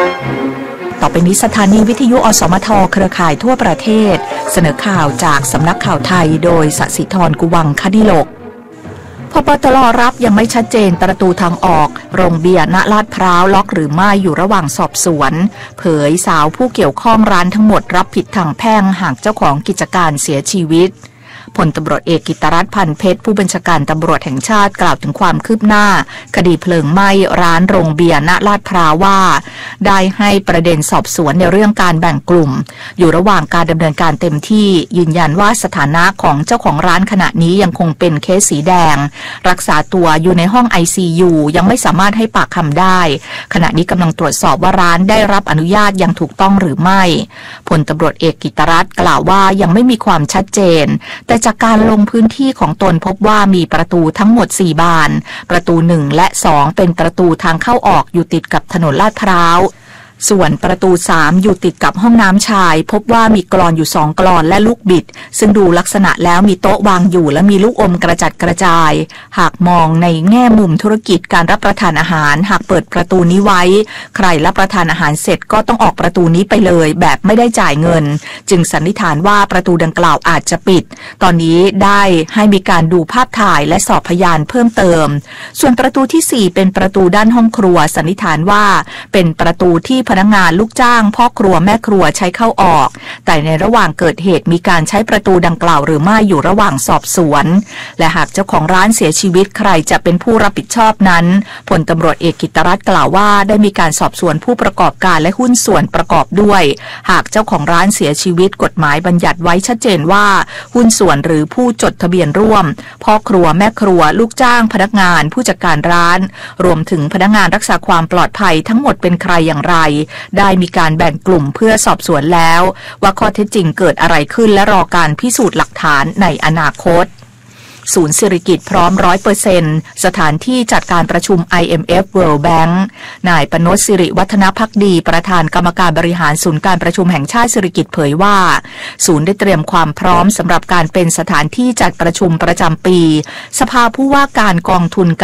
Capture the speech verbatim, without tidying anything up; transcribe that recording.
ต่อไปนี้สถานีวิทยุอสมทเครือข่ายทั่วประเทศเสนอข่าวจากสำนักข่าวไทยโดยสศิธรกุวังคดิโลกพบตรรับยังไม่ชัดเจนประตูทางออกโรงเบียร์ณลาดพร้าวล็อกหรือไม่อยู่ระหว่างสอบสวนเผยสาวผู้เกี่ยวข้องร้านทั้งหมดรับผิดทางแพ่งหากเจ้าของกิจการเสียชีวิตพลตำรวจเอกกิตติรัตน์พันเพชรผู้บัญชาการตำรวจแห่งชาติกล่าวถึงความคืบหน้าคดีเพลิงไหม้ร้านโรงเบียร์ณลาดพร้าวว่าได้ให้ประเด็นสอบสวนในเรื่องการแบ่งกลุ่มอยู่ระหว่างการดำเนินการเต็มที่ยืนยันว่าสถานะของเจ้าของร้านขณะนี้ยังคงเป็นเคสสีแดงรักษาตัวอยู่ในห้อง ไอ ซี ยู ยังไม่สามารถให้ปากคำได้ขณะนี้กำลังตรวจสอบว่าร้านได้รับอนุญาตอย่างถูกต้องหรือไม่พลตำรวจเอกกิตติรัตน์กล่าวว่ายังไม่มีความชัดเจนแต่จากการลงพื้นที่ของตนพบว่ามีประตูทั้งหมดสี่บานประตูหนึ่งและสองเป็นประตูทางเข้าออกอยู่ติดกับถนนลาดพร้าวส่วนประตูสามอยู่ติดกับห้องน้ำชายพบว่ามีกลอนอยู่สองกลอนและลูกบิดซึ่งดูลักษณะแล้วมีโต๊ะวางอยู่และมีลูกอมกระจัดกระจายหากมองในแง่มุมธุรกิจการรับประทานอาหารหากเปิดประตูนี้ไว้ใครรับประทานอาหารเสร็จก็ต้องออกประตูนี้ไปเลยแบบไม่ได้จ่ายเงินจึงสันนิษฐานว่าประตูดังกล่าวอาจจะปิดตอนนี้ได้ให้มีการดูภาพถ่ายและสอบพยานเพิ่มเติมส่วนประตูที่สี่เป็นประตูด้านห้องครัวสันนิษฐานว่าเป็นประตูที่พนักงานลูกจ้างพ่อครัวแม่ครัวใช้เข้าออกแต่ในระหว่างเกิดเหตุมีการใช้ประตูดังกล่าวหรือไม่อยู่ระหว่างสอบสวนและหากเจ้าของร้านเสียชีวิตใครจะเป็นผู้รับผิดชอบนั้นพลตำรวจเอกกิตติรัตน์กล่าวว่าได้มีการสอบสวนผู้ประกอบการและหุ้นส่วนประกอบด้วยหากเจ้าของร้านเสียชีวิตกฎหมายบัญญัติไว้ชัดเจนว่าหุ้นส่วนหรือผู้จดทะเบียนร่วมพ่อครัวแม่ครัวลูกจ้างพนักงานผู้จัดการร้านรวมถึงพนักงานรักษาความปลอดภัยทั้งหมดเป็นใครอย่างไรได้มีการแบ่งกลุ่มเพื่อสอบสวนแล้วว่าข้อเท็จจริงเกิดอะไรขึ้นและรอการพิสูจน์หลักฐานในอนาคตศูนย์สิริกิติ์พร้อม ร้อยเปอร์เซ็นต์ สถานที่จัดการประชุม ไอ เอ็ม เอฟ World Bank นายปนช สิริวัฒนภักดีประธานกรรมการบริหารศูนย์การประชุมแห่งชาติสิริกิติ์เผยว่าศูนย์ได้เตรียมความพร้อมสำหรับการเป็นสถานที่จัดประชุมประจำปีสภาผู้ว่าการกองทุน